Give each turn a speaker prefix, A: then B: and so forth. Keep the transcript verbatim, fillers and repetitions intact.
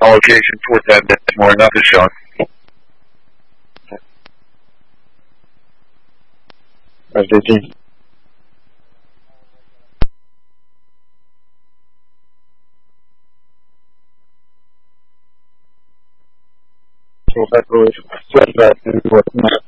A: allocation for that more another shot. As they think. So that was that and whatnot.